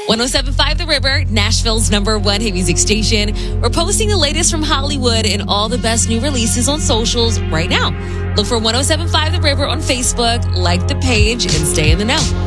107.5 The River, Nashville's #1 hit music station. We're posting the latest from Hollywood and all the best new releases on socials right now. Look for 107.5 The River on Facebook, like the page, and stay in the know.